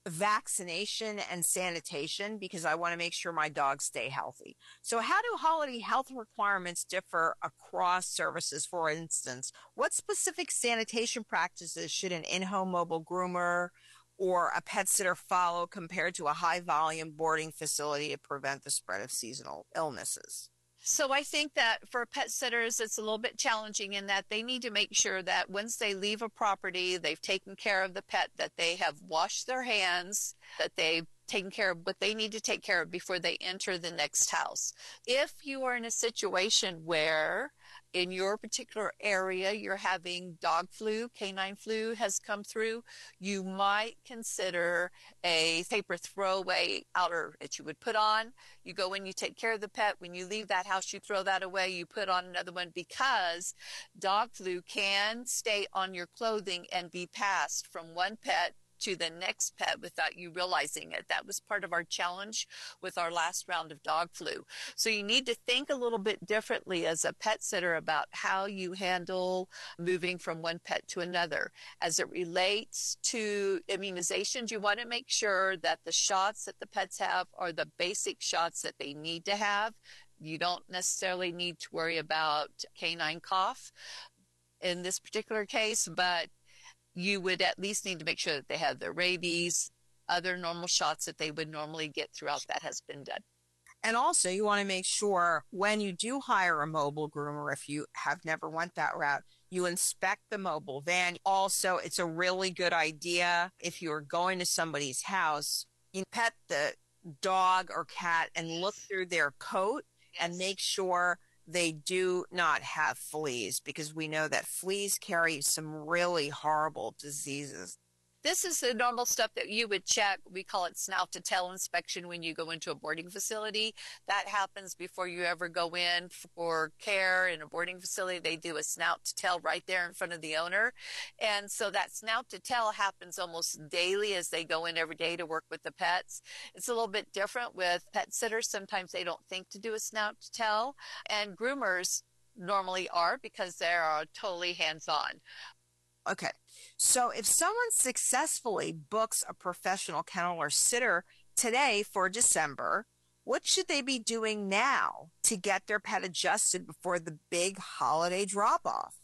vaccination and sanitation because I want to make sure my dogs stay healthy. So how do holiday health requirements differ across services? For instance, what specific sanitation practices should an in-home mobile groomer or a pet sitter follow compared to a high-volume boarding facility to prevent the spread of seasonal illnesses? So I think that for pet sitters, it's a little bit challenging in that they need to make sure that once they leave a property, they've taken care of the pet, that they have washed their hands, that they've taken care of what they need to take care of before they enter the next house. If you are in a situation where in your particular area you're having dog flu, canine flu has come through, you might consider a paper throwaway outer that you would put on. You go in, you take care of the pet. When you leave that house, you throw that away, you put on another one, because dog flu can stay on your clothing and be passed from one pet to the next pet without you realizing it. That was part of our challenge with our last round of dog flu. So you need to think a little bit differently as a pet sitter about how you handle moving from one pet to another. As it relates to immunizations, you want to make sure that the shots that the pets have are the basic shots that they need to have. You don't necessarily need to worry about canine cough in this particular case, but you would at least need to make sure that they have their rabies, other normal shots that they would normally get throughout that has been done. And also you want to make sure when you do hire a mobile groomer, if you have never went that route, you inspect the mobile van. Also, it's a really good idea if you're going to somebody's house, you pet the dog or cat and look through their coat and make sure they do not have fleas, because we know that fleas carry some really horrible diseases. This is the normal stuff that you would check. We call it snout to tail inspection when you go into a boarding facility. That happens before you ever go in for care in a boarding facility. They do a snout to tail right there in front of the owner. And so that snout to tail happens almost daily as they go in every day to work with the pets. It's a little bit different with pet sitters. Sometimes they don't think to do a snout to tail, and groomers normally are because they're totally hands-on. Okay, so if someone successfully books a professional kennel or sitter today for December, what should they be doing now to get their pet adjusted before the big holiday drop-off?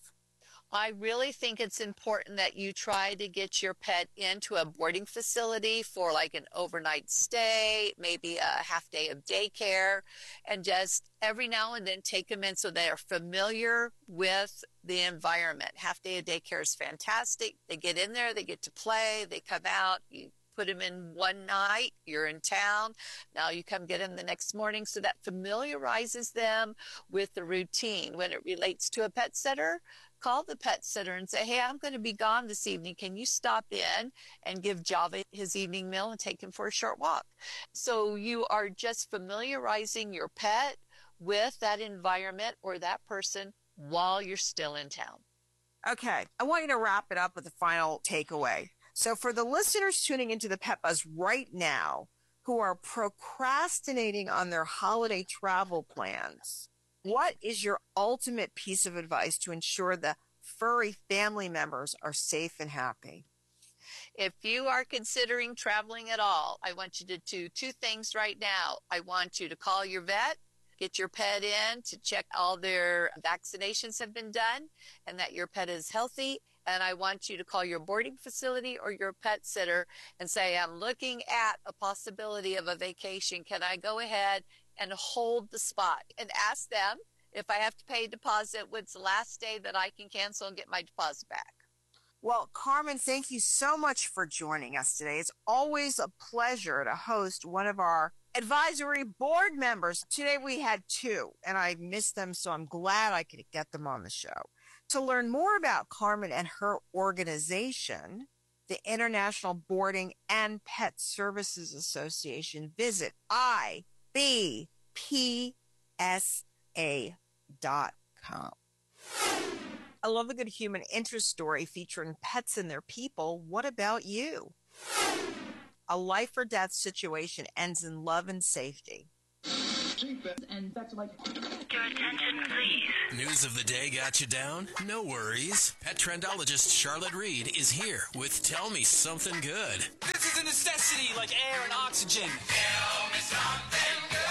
I really think it's important that you try to get your pet into a boarding facility for like an overnight stay, maybe a half day of daycare, and just every now and then take them in so they are familiar with the environment. Half day of daycare is fantastic. They get in there, they get to play, they come out, you put them in one night, you're in town, now you come get them the next morning. So that familiarizes them with the routine. When it relates to a pet sitter, call the pet sitter and say, hey, I'm going to be gone this evening. Can you stop in and give Java his evening meal and take him for a short walk? So you are just familiarizing your pet with that environment or that person while you're still in town. Okay, I want you to wrap it up with a final takeaway. So for the listeners tuning into the Pet Buzz right now who are procrastinating on their holiday travel plans, what is your ultimate piece of advice to ensure the furry family members are safe and happy? If you are considering traveling at all, I want you to do two things right now. I want you to call your vet, get your pet in to check all their vaccinations have been done and that your pet is healthy. And I want you to call your boarding facility or your pet sitter and say, I'm looking at a possibility of a vacation. Can I go ahead and hold the spot? And ask them, if I have to pay a deposit, what's the last day that I can cancel and get my deposit back? Well, Carmen, thank you so much for joining us today. It's always a pleasure to host one of our advisory board members. Today we had two, and I missed them, so I'm glad I could get them on the show. To learn more about Carmen and her organization, the International Boarding and Pet Services Association, visit ibpsa.com. I love a good human interest story featuring pets and their people. What about you? A life or death situation ends in love and safety. And back to like... Your attention, please. News of the day got you down? No worries. Pet trendologist Charlotte Reed is here with Tell Me Something Good. This is a necessity like air and oxygen. Tell me something good.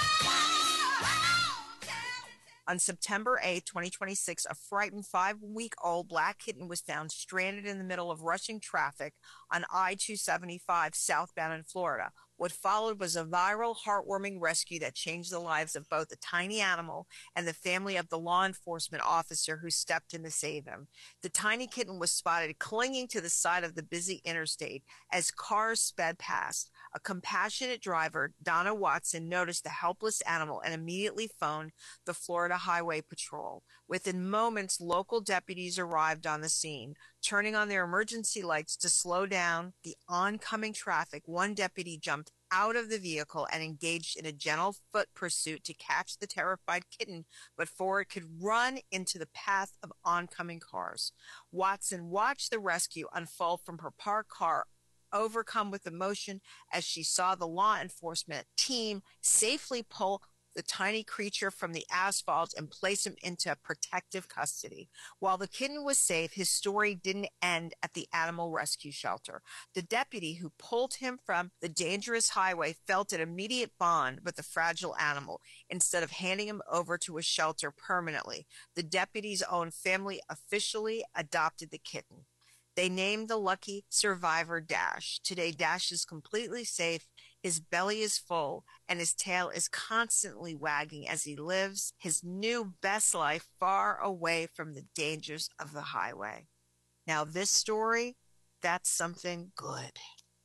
On September 8, 2026, a frightened 5-week-old black kitten was found stranded in the middle of rushing traffic on I-275 southbound in Florida. What followed was a viral, heartwarming rescue that changed the lives of both the tiny animal and the family of the law enforcement officer who stepped in to save him. The tiny kitten was spotted clinging to the side of the busy interstate as cars sped past. A compassionate driver, Donna Watson, noticed the helpless animal and immediately phoned the Florida Highway Patrol. Within moments, local deputies arrived on the scene. Turning on their emergency lights to slow down the oncoming traffic, one deputy jumped out of the vehicle and engaged in a gentle foot pursuit to catch the terrified kitten before it could run into the path of oncoming cars. Watson watched the rescue unfold from her parked car, overcome with emotion as she saw the law enforcement team safely pull the tiny creature from the asphalt and place him into protective custody. While the kitten was safe, his story didn't end at the animal rescue shelter. The deputy who pulled him from the dangerous highway felt an immediate bond with the fragile animal. Instead of handing him over to a shelter permanently, the deputy's own family officially adopted the kitten. They named the lucky survivor Dash. Today, Dash is completely safe. His belly is full, and his tail is constantly wagging as he lives his new best life far away from the dangers of the highway. Now, this story, that's something good.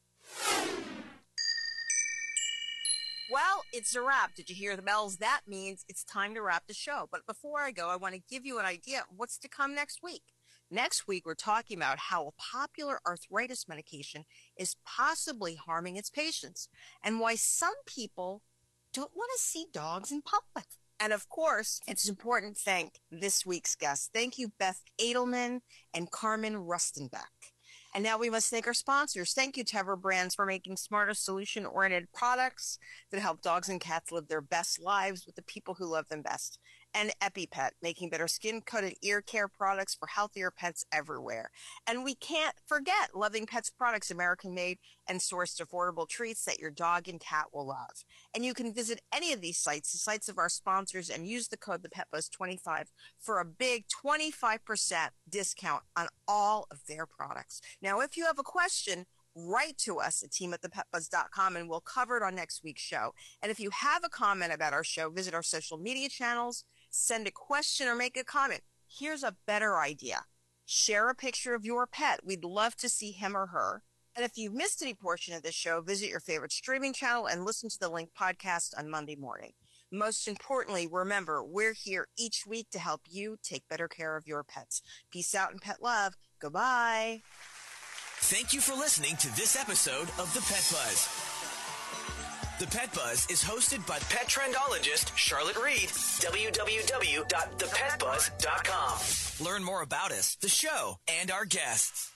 Well, it's a wrap. Did you hear the bells? That means it's time to wrap the show. But before I go, I want to give you an idea of what's to come next week. Next week, we're talking about how a popular arthritis medication is possibly harming its patients and why some people don't want to see dogs in public. And of course, it's important to thank this week's guests. Thank you, Beth Edelman and Carmen Rustenbeck. And now we must thank our sponsors. Thank you, Tevra Brands, for making smarter, solution-oriented products that help dogs and cats live their best lives with the people who love them best. And EpiPet, making better skin-coated ear care products for healthier pets everywhere. And we can't forget Loving Pets products, American-made and sourced affordable treats that your dog and cat will love. And you can visit any of these sites, the sites of our sponsors, and use the code ThePetBuzz25 for a big 25% discount on all of their products. Now, if you have a question, write to us at team@thepetbuzz.com and we'll cover it on next week's show. And if you have a comment about our show, visit our social media channels, send a question or make a comment. Here's a better idea. Share a picture of your pet. We'd love to see him or her. And if you've missed any portion of this show, visit your favorite streaming channel and listen to the Link podcast on Monday morning. Most importantly, remember, we're here each week to help you take better care of your pets. Peace out and pet love. Goodbye. Thank you for listening to this episode of The Pet Buzz. The Pet Buzz is hosted by pet trendologist Charlotte Reed. www.thepetbuzz.com. Learn more about us, the show, and our guests.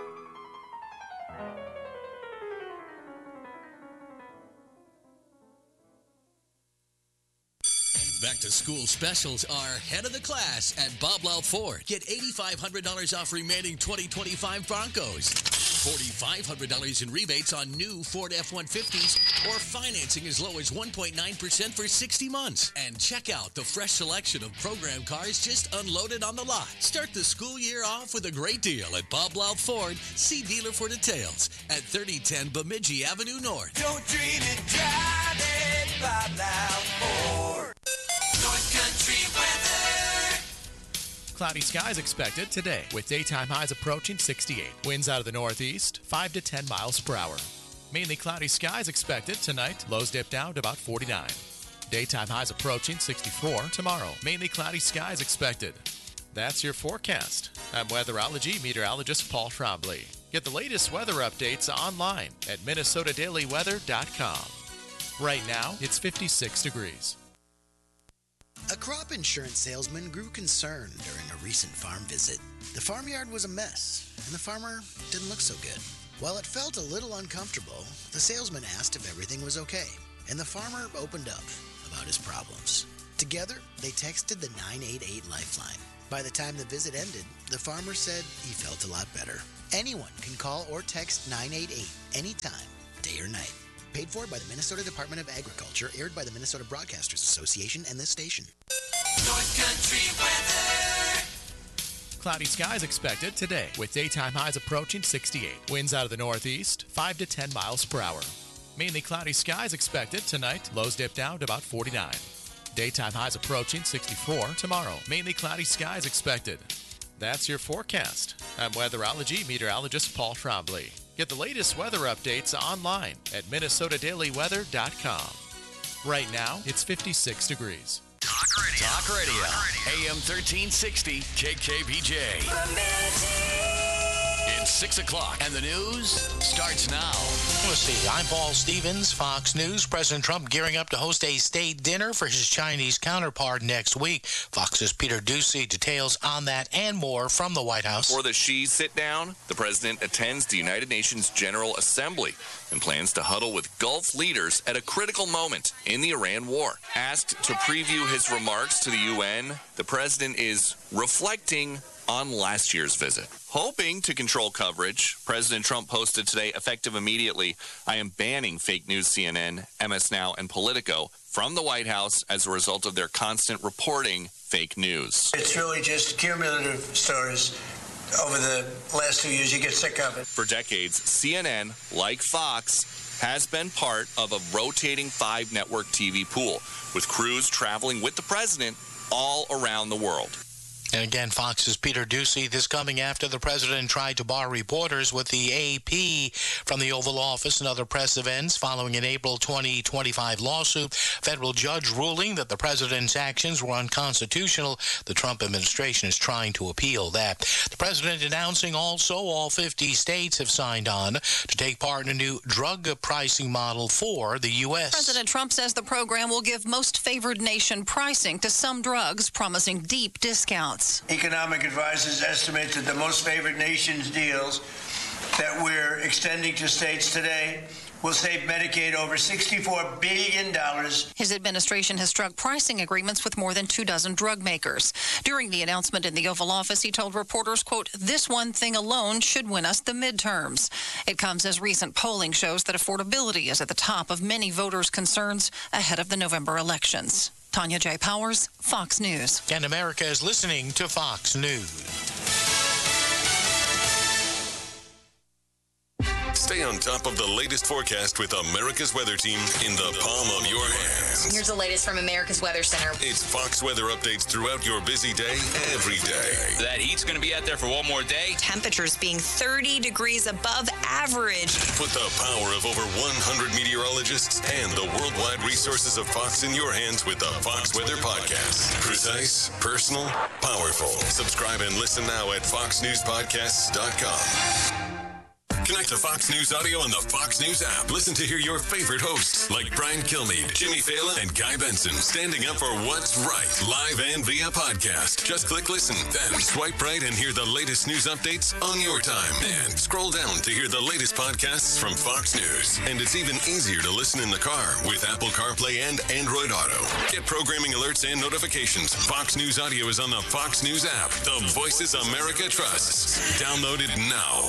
Back to school specials are head of the class at Bob Loud Ford. Get $8,500 off remaining 2025 Broncos, $4,500 in rebates on new Ford F-150s, or financing as low as 1.9% for 60 months. And check out the fresh selection of program cars just unloaded on the lot. Start the school year off with a great deal at Bob Loud Ford. See dealer for details at 3010 Bemidji Avenue North. Don't dream it, drive it, Bob Loud Ford. North Country weather. Cloudy skies expected today with daytime highs approaching 68. Winds out of the northeast, 5 to 10 miles per hour. Mainly cloudy skies expected tonight. Lows dip down to about 49. Daytime highs approaching 64 tomorrow. Mainly cloudy skies expected. That's your forecast. I'm weatherology meteorologist Paul Trombley. Get the latest weather updates online at minnesotadailyweather.com. Right now, it's 56 degrees. A crop insurance salesman grew concerned during a recent farm visit. The farmyard was a mess, and the farmer didn't look so good. While it felt a little uncomfortable, the salesman asked if everything was okay, and the farmer opened up about his problems. Together, they texted the 988 Lifeline. By the time the visit ended, the farmer said he felt a lot better. Anyone can call or text 988 anytime, day or night. Paid for by the Minnesota Department of Agriculture, aired by the Minnesota Broadcasters Association and this station. North Country weather. Cloudy skies expected today with daytime highs approaching 68. Winds out of the northeast, 5 to 10 miles per hour. Mainly cloudy skies expected tonight. Lows dip down to about 49. Daytime highs approaching 64 tomorrow. Mainly cloudy skies expected. That's your forecast. I'm weatherology meteorologist Paul Trombley. Get the latest weather updates online at minnesotadailyweather.com. Right now, it's 56 degrees. Talk Radio. AM 1360 KKBJ. It's 6 o'clock and the news starts now. Let's see. I'm Paul Stevens, Fox News. President Trump gearing up to host a state dinner for his Chinese counterpart next week. Fox's Peter Doocy details on that and more from the White House. For the Xi sit-down, the president attends the United Nations General Assembly and plans to huddle with Gulf leaders at a critical moment in the Iran war. Asked to preview his remarks to the UN, the president is reflecting on last year's visit. Hoping to control coverage, President Trump posted today, effective immediately, I am banning fake news CNN, MS Now, and Politico from the White House as a result of their constant reporting fake news. It's really just cumulative stories. Over the last 2 years, you get sick of it. For decades, CNN, like Fox, has been part of a rotating 5-network TV pool, with crews traveling with the president all around the world. And again, Fox's Peter Doocy, this coming after the president tried to bar reporters with the AP from the Oval Office and other press events following an April 2025 lawsuit. Federal judge ruling that the president's actions were unconstitutional. The Trump administration is trying to appeal that. The president announcing also all 50 states have signed on to take part in a new drug pricing model for the U.S. President Trump says the program will give most favored nation pricing to some drugs, promising deep discounts. Economic advisors estimate that the most favored nations deals that we're extending to states today will save Medicaid over $64 billion. His administration has struck pricing agreements with more than 24 drug makers. During the announcement in the Oval Office, he told reporters, quote, this one thing alone should win us the midterms. It comes as recent polling shows that affordability is at the top of many voters' concerns ahead of the November elections. Tanya J. Powers, Fox News. And America is listening to Fox News. Stay on top of the latest forecast with America's Weather Team in the palm of your hands. Here's the latest from America's Weather Center. It's Fox weather updates throughout your busy day, every day. That heat's going to be out there for one more day. Temperatures being 30 degrees above average. Put the power of over 100 meteorologists and the worldwide resources of Fox in your hands with the Fox Weather Podcast. Precise, personal, powerful. Subscribe and listen now at foxnewspodcasts.com. Connect to Fox News Audio on the Fox News app. Listen to hear your favorite hosts like Brian Kilmeade, Jimmy Fallon, and Guy Benson standing up for what's right, live and via podcast. Just click listen, then swipe right and hear the latest news updates on your time. And scroll down to hear the latest podcasts from Fox News. And it's even easier to listen in the car with Apple CarPlay and Android Auto. Get programming alerts and notifications. Fox News Audio is on the Fox News app. The voices America trusts. Download it now.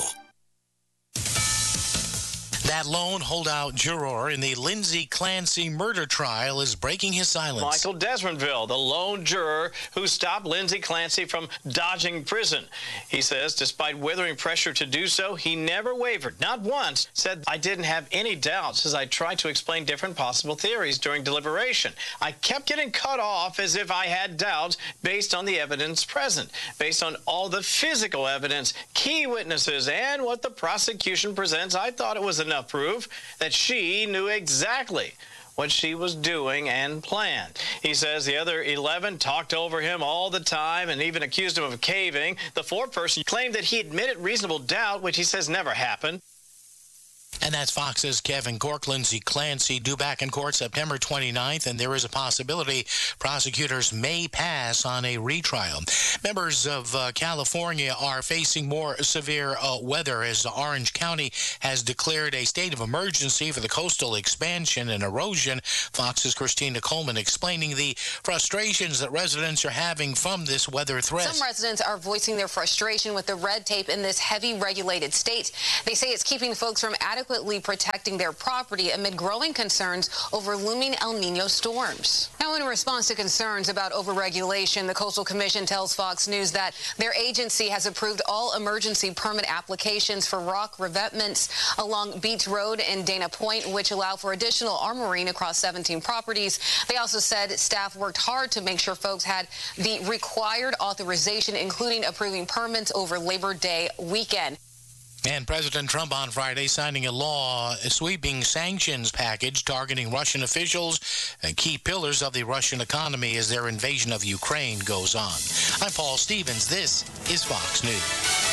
That lone holdout juror in the Lindsay Clancy murder trial is breaking his silence. Michael Desmondville, the lone juror who stopped Lindsay Clancy from dodging prison. He says despite withering pressure to do so, he never wavered, not once, said, I didn't have any doubts as I tried to explain different possible theories during deliberation. I kept getting cut off as if I had doubts based on the evidence present, based on all the physical evidence, key witnesses, and what the prosecution presents. I thought it was enough proof that she knew exactly what she was doing and planned. He says the other 11 talked over him all the time and even accused him of caving. The foreperson claimed that he admitted reasonable doubt, which he says never happened. And that's Fox's Kevin Cork. Lindsay Clancy due back in court September 29th, and there is a possibility prosecutors may pass on a retrial. Members of California are facing more severe weather as Orange County has declared a state of emergency for the coastal expansion and erosion. Fox's Christina Coleman explaining the frustrations that residents are having from this weather threat. Some residents are voicing their frustration with the red tape in this heavy regulated state. They say it's keeping folks from adequately protecting their property amid growing concerns over looming El Nino storms. Now, in response to concerns about overregulation, the Coastal Commission tells Fox News that their agency has approved all emergency permit applications for rock revetments along Beach Road and Dana Point, which allow for additional armoring across 17 properties. They also said staff worked hard to make sure folks had the required authorization, including approving permits over Labor Day weekend. And President Trump on Friday signing a sweeping sanctions package targeting Russian officials and key pillars of the Russian economy as their invasion of Ukraine goes on. I'm Paul Stevens. This is Fox News.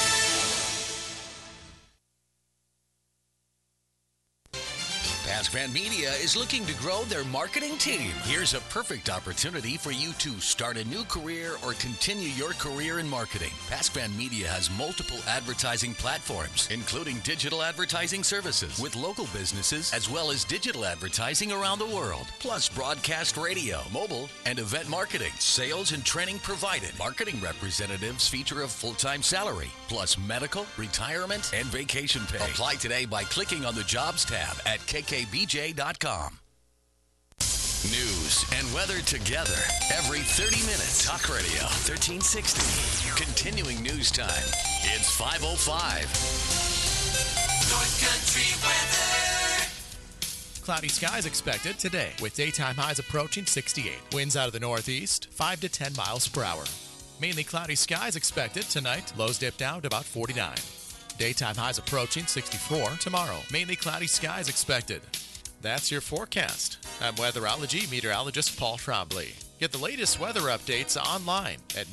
Pascran Media is looking to grow their marketing team. Here's a perfect opportunity for you to start a new career or continue your career in marketing. Pascran Media has multiple advertising platforms, including digital advertising services with local businesses, as well as digital advertising around the world, plus broadcast radio, mobile, and event marketing. Sales and training provided. Marketing representatives feature a full-time salary, plus medical, retirement, and vacation pay. Apply today by clicking on the Jobs tab at kkbj.com. News and weather together every 30 minutes. Talk Radio 1360. Continuing news time. It's 5:05. North Country weather. Cloudy skies expected today with daytime highs approaching 68. Winds out of the northeast, 5 to 10 miles per hour. Mainly cloudy skies expected tonight. Lows dip down to about 49. Daytime highs approaching 64 tomorrow. Mainly cloudy skies expected. That's your forecast. I'm weatherology meteorologist Paul Trombley. Get the latest weather updates online at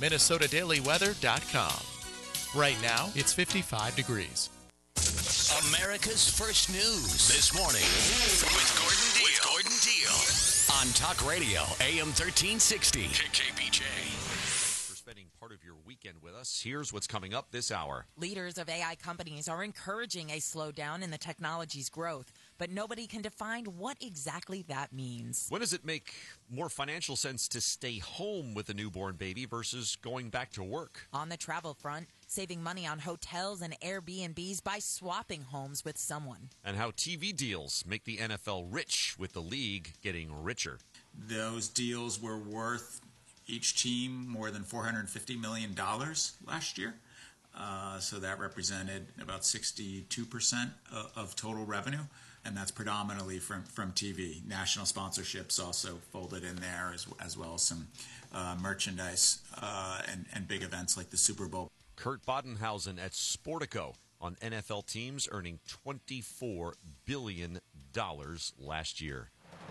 minnesotaDailyWeather.com. Right now, it's 55 degrees. America's First News this morning with Gordon Deal on Talk Radio AM 1360 KKBJ. Spending part of your weekend with us. Here's what's coming up this hour. Leaders of AI companies are encouraging a slowdown in the technology's growth, but nobody can define what exactly that means. When does it make more financial sense to stay home with a newborn baby versus going back to work? On the travel front, saving money on hotels and Airbnbs by swapping homes with someone. And how TV deals make the NFL rich, with the league getting richer. Those deals were worth each team more than $450 million last year. So that represented about 62% of total revenue, and that's predominantly from TV. National sponsorships also folded in there, as well as some merchandise and big events like the Super Bowl. Kurt Badenhausen at Sportico on NFL teams earning $24 billion last year.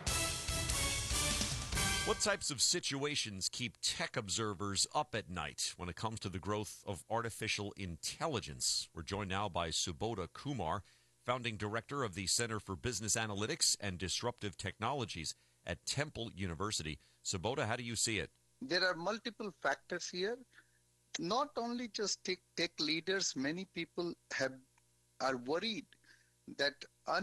What types of situations keep tech observers up at night when it comes to the growth of artificial intelligence? We're joined now by Subodha Kumar, founding director of the Center for Business Analytics and Disruptive Technologies at Temple University. Subodha, how do you see it? There are multiple factors here. Not only just tech leaders, many people are worried that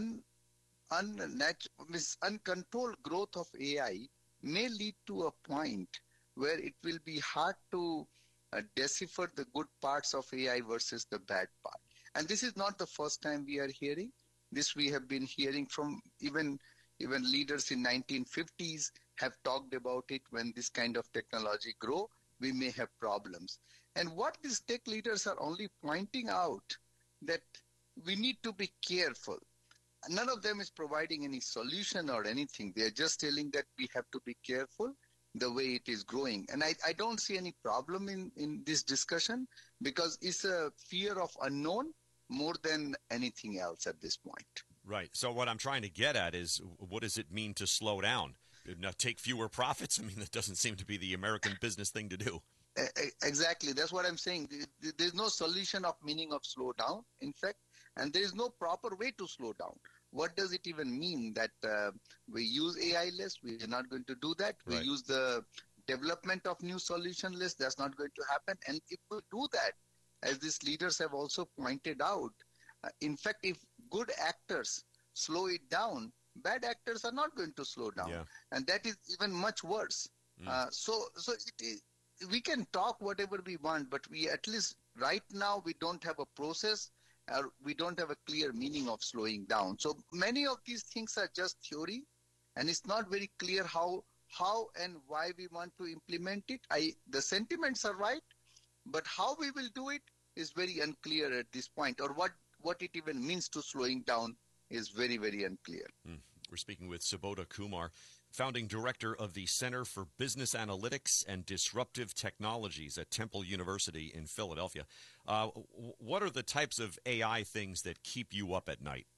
uncontrolled growth of AI may lead to a point where it will be hard to decipher the good parts of AI versus the bad part. And this is not the first time we are hearing this. We have been hearing from even leaders in 1950s have talked about it. When this kind of technology grow, we may have problems. And what these tech leaders are only pointing out that we need to be careful. None of them is providing any solution or anything. They're just telling that we have to be careful the way it is growing. And I don't see any problem in this discussion, because it's a fear of unknown more than anything else at this point. Right. So what I'm trying to get at is, what does it mean to slow down? Now, take fewer profits? I mean, that doesn't seem to be the American business thing to do. Exactly. That's what I'm saying. There's no solution of meaning of slow down. In fact, And there is no proper way to slow down. What does it even mean that we use AI less? We are not going to do that. We use the development of new solution list. That's not going to happen. And if we do that, as these leaders have also pointed out, in fact, if good actors slow it down, bad actors are not going to slow down. Yeah. And that is even much worse. So we can talk whatever we want, but we at least right now we don't have a process, or we don't have a clear meaning of slowing down. So many of these things are just theory, and it's not very clear how and why we want to implement it. The sentiments are right, but how we will do it is very unclear at this point, or what it even means to slowing down is very, very unclear. We're speaking with Subodha Kumar, founding director of the Center for Business Analytics and Disruptive Technologies at Temple University in Philadelphia. What are the types of AI things that keep you up at night?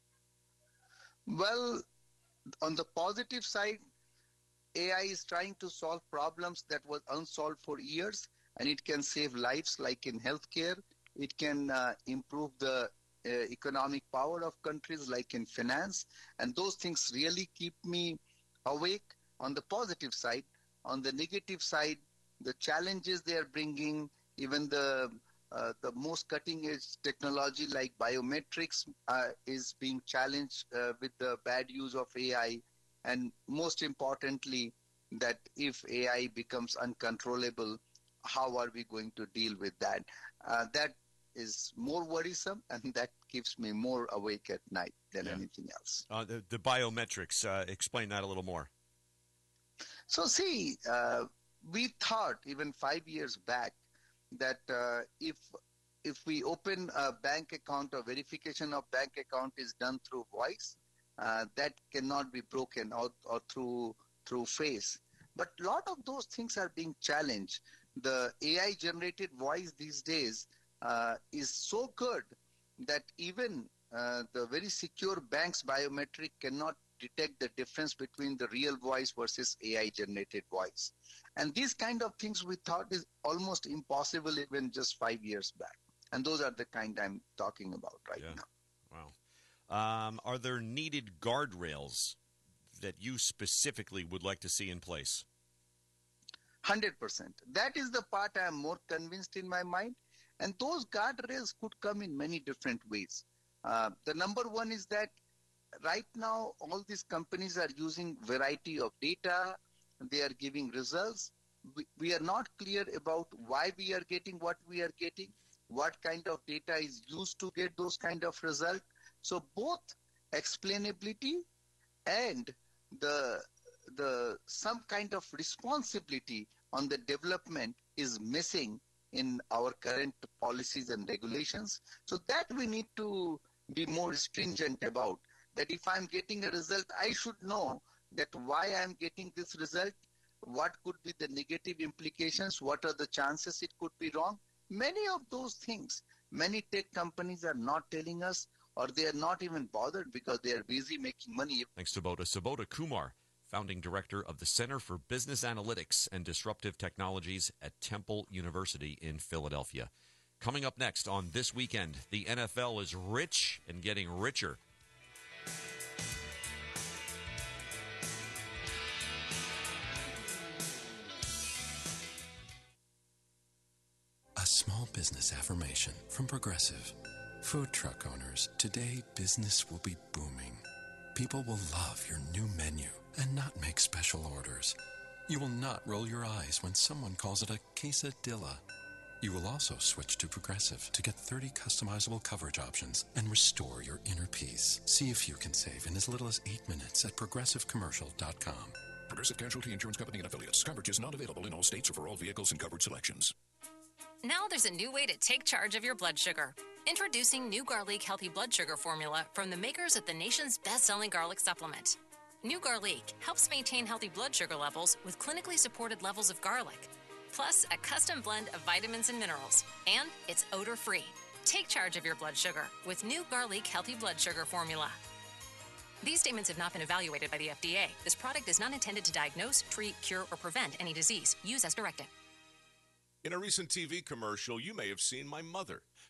Well, on the positive side, AI is trying to solve problems that were unsolved for years, and it can save lives, like in healthcare. It can improve the economic power of countries, like in finance. And those things really keep me awake on the positive side. On the negative side, the challenges they are bringing, even the most cutting-edge technology like biometrics is being challenged with the bad use of AI. And most importantly, that if AI becomes uncontrollable, how are we going to deal with that? That is more worrisome, and that keeps me more awake at night than anything else. The biometrics, explain that a little more. So see, we thought even 5 years back that if we open a bank account or verification of bank account is done through voice, that cannot be broken or through face. But a lot of those things are being challenged. The AI-generated voice these days is so good that even the very secure bank's biometric cannot detect the difference between the real voice versus AI-generated voice. And these kind of things we thought is almost impossible even just 5 years back. And those are the kind I'm talking about right now. Wow. Are there needed guardrails that you specifically would like to see in place? 100%. That is the part I am more convinced in my mind. And those guardrails could come in many different ways. The number one is that right now, all these companies are using variety of data. They are giving results. We are not clear about why we are getting what we are getting, what kind of data is used to get those kind of results. So both explainability and the some kind of responsibility on the development is missing in our current policies and regulations. So that we need to be more stringent about. That if I'm getting a result, I should know that why I'm getting this result, what could be the negative implications, what are the chances it could be wrong. Many of those things, many tech companies are not telling us, or they are not even bothered because they are busy making money. Thanks, Subodha. Subodha Kumar, founding director of the Center for Business Analytics and Disruptive Technologies at Temple University in Philadelphia. Coming up next on This Weekend, the NFL is rich and getting richer. A small business affirmation from Progressive. Food truck owners, today business will be booming. People will love your new menu and not make special orders. You will not roll your eyes when someone calls it a quesadilla. You will also switch to Progressive to get 30 customizable coverage options and restore your inner peace. See if you can save in as little as 8 minutes at progressivecommercial.com. Progressive Casualty Insurance Company and Affiliates. Coverage is not available in all states or for all vehicles and covered selections. Now there's a new way to take charge of your blood sugar. Introducing New Garlic Healthy Blood Sugar Formula from the makers of the nation's best-selling garlic supplement. New Garlic helps maintain healthy blood sugar levels with clinically supported levels of garlic, plus a custom blend of vitamins and minerals, and it's odor-free. Take charge of your blood sugar with New Garlic Healthy Blood Sugar Formula. These statements have not been evaluated by the FDA. This product is not intended to diagnose, treat, cure, or prevent any disease. Use as directed. In a recent TV commercial, you may have seen my mother.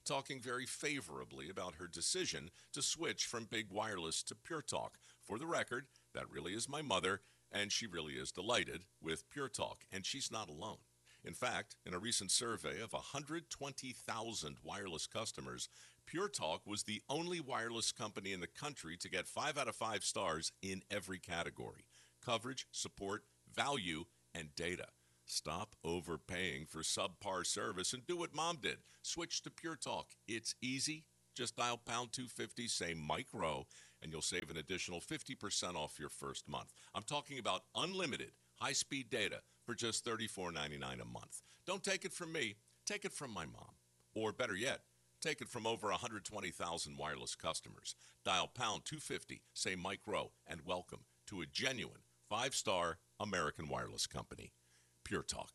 talking very favorably about her decision to switch from big wireless to Pure Talk. For the record, that really is my mother, and she really is delighted with Pure Talk, and she's not alone. In fact, in a recent survey of 120,000 wireless customers, Pure Talk was the only wireless company in the country to get 5 out of 5 stars in every category: coverage, support, value, and data. Stop overpaying for subpar service and do what Mom did. Switch to Pure Talk. It's easy. Just dial pound 250, say Mike Rowe, and you'll save an additional 50% off your first month. I'm talking about unlimited high-speed data for just $34.99 a month. Don't take it from me. Take it from my mom. Or better yet, take it from over 120,000 wireless customers. Dial pound 250, say Mike Rowe, and welcome to a genuine 5-star American wireless company. Pure Talk.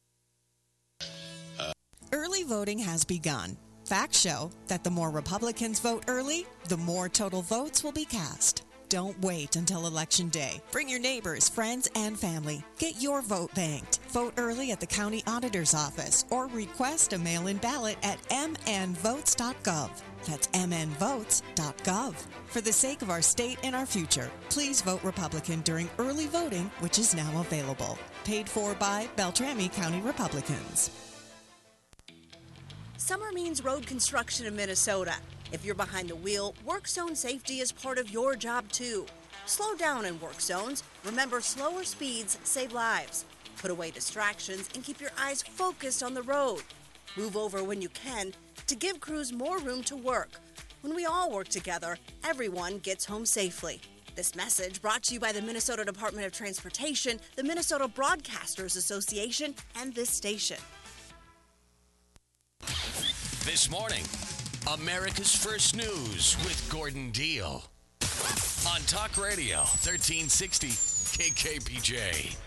Early voting has begun. Facts show that the more Republicans vote early, the more total votes will be cast. Don't wait until Election Day. Bring your neighbors, friends, and family. Get your vote banked. Vote early at the County Auditor's Office or request a mail-in ballot at mnvotes.gov. That's mnvotes.gov. For the sake of our state and our future, please vote Republican during early voting, which is now available. Paid for by Beltrami County Republicans. Summer means road construction in Minnesota. If you're behind the wheel, work zone safety is part of your job too. Slow down in work zones. Remember, slower speeds save lives. Put away distractions and keep your eyes focused on the road. Move over when you can to give crews more room to work. When we all work together, everyone gets home safely. This message brought to you by the Minnesota Department of Transportation, the Minnesota Broadcasters Association, and this station. This morning, America's First News with Gordon Deal. On Talk Radio, 1360 KKPJ.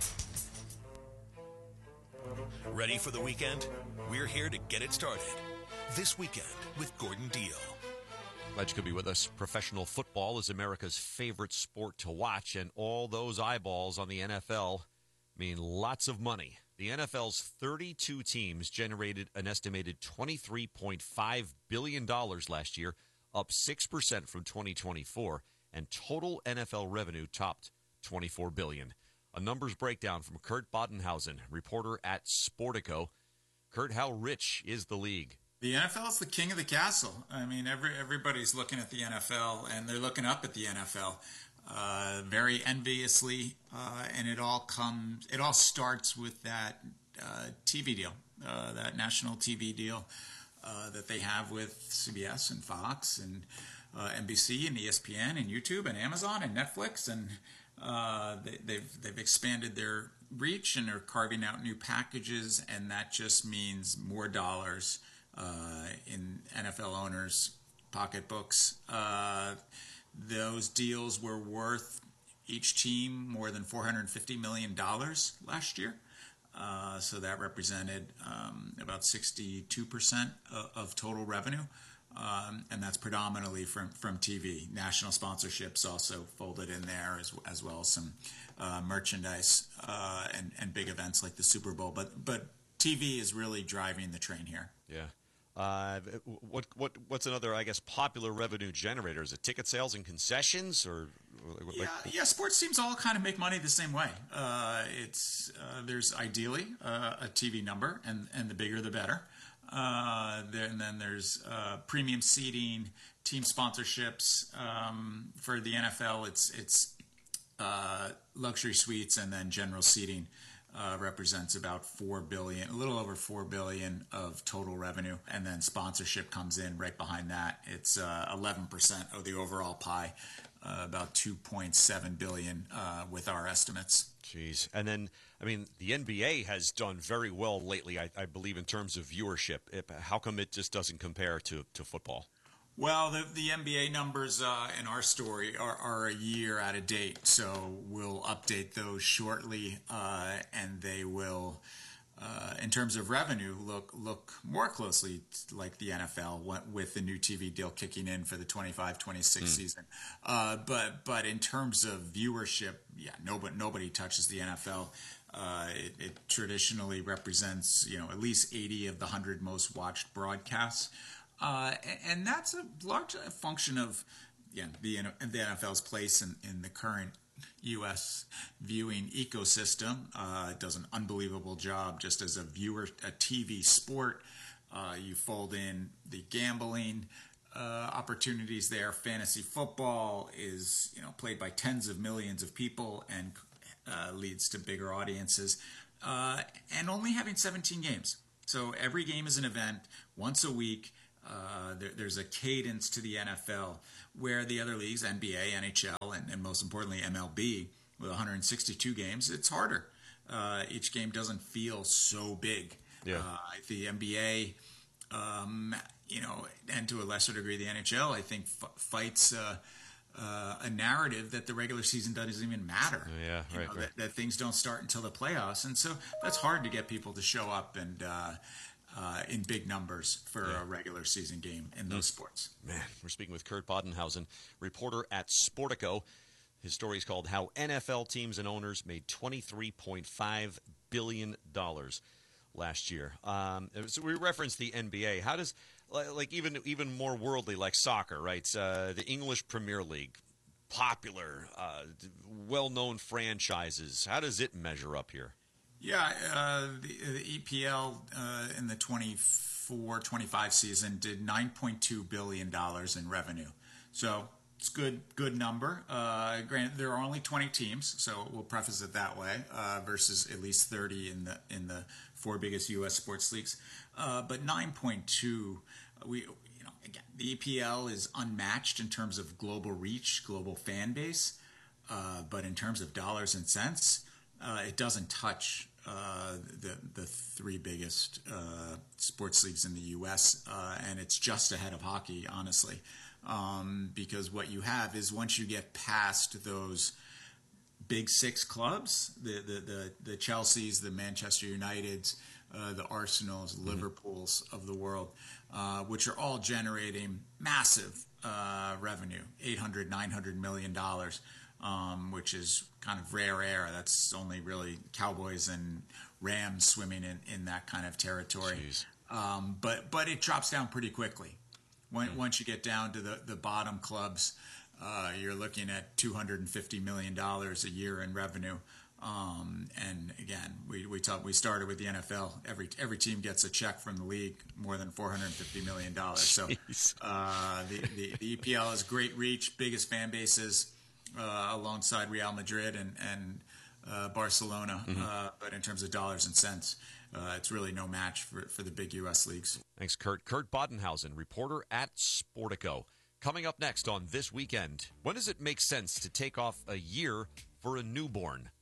Ready for the weekend? We're here to get it started. This weekend with Gordon Deal. Glad you could be with us. Professional football is America's favorite sport to watch, and all those eyeballs on the NFL mean lots of money. The NFL's 32 teams generated an estimated $23.5 billion last year, up 6% from 2024, and total NFL revenue topped $24 billion. A numbers breakdown from Kurt Bodenhausen, reporter at Sportico. Kurt, how rich is the league? The NFL is the king of the castle. I mean, everybody's looking at the NFL, and they're looking up at the NFL. Very enviously, and it all starts with that TV deal, that national TV deal that they have with CBS and Fox and NBC and ESPN and YouTube and Amazon and Netflix, and they've expanded their reach and are carving out new packages, and that just means more dollars in NFL owners' pocketbooks. Those deals were worth each team more than $450 million last year. So that represented about 62% of total revenue. And that's predominantly from TV. National sponsorships also folded in there, as well as some merchandise and big events like the Super Bowl. But TV is really driving the train here. Yeah. What's another, I guess, popular revenue generator? Is it ticket sales and concessions, or? Yeah. Sports teams all kind of make money the same way. There's ideally a TV number, and the bigger the better. And then there's premium seating, team sponsorships. For the NFL, it's luxury suites, and then general seating. Represents about $4 billion, a little over $4 billion of total revenue, and then sponsorship comes in right behind that. It's 11% of the overall pie, about $2.7 billion with our estimates. Jeez. And then, I mean, the NBA has done very well lately, I believe, in terms of viewership. How come it just doesn't compare to football? Well, the NBA numbers in our story are a year out of date, so we'll update those shortly, and they will, in terms of revenue, look more closely like the NFL with the new TV deal kicking in for the 25-26 season. But in terms of viewership, yeah, nobody touches the NFL. It traditionally represents, at least 80 of the 100 most watched broadcasts. And that's a large function of the NFL's place in the current U.S. viewing ecosystem. It does an unbelievable job just as a viewer, a TV sport. You fold in the gambling opportunities there. Fantasy football is played by tens of millions of people and leads to bigger audiences. And only having 17 games. So every game is an event once a week. There's a cadence to the NFL where the other leagues, NBA, NHL, and most importantly MLB, with 162 games, it's harder. Each game doesn't feel so big. Yeah. The NBA, and to a lesser degree the NHL, I think fights a narrative that the regular season doesn't even matter. Yeah, right. That things don't start until the playoffs, and so that's hard to get people to show up and in big numbers for a regular season game in those sports. Man, we're speaking with Kurt Badenhausen, reporter at Sportico. His story is called "How NFL Teams and Owners Made $23.5 billion last year." So we referenced the NBA. How does, like even more worldly, like soccer, right? The English Premier League, popular, well-known franchises. How does it measure up here? Yeah, the EPL in the 24-25 season did $9.2 billion in revenue. So it's good number. Granted, there are only 20 teams, so we'll preface it that way, versus at least 30 in the four biggest U.S. sports leagues. But 9.2, again, the EPL is unmatched in terms of global reach, global fan base, but in terms of dollars and cents, it doesn't touch the three biggest sports leagues in the U.S., and it's just ahead of hockey, honestly, because what you have is once you get past those big six clubs, the Chelseas, the Manchester Uniteds, the Arsenals, Liverpools of the world, which are all generating massive revenue, $800-900 million. Which is kind of rare air. That's only really Cowboys and Rams swimming in that kind of territory. But it drops down pretty quickly. Once you get down to the bottom clubs, you're looking at $250 million a year in revenue. And again, we started with the NFL. Every team gets a check from the league, more than $450 million. So the EPL has great reach, biggest fan bases. Alongside Real Madrid and Barcelona, but in terms of dollars and cents, it's really no match for the big U.S. leagues. Thanks, Kurt. Kurt Badenhausen, reporter at Sportico. Coming up next on This Weekend, when does it make sense to take off a year for a newborn?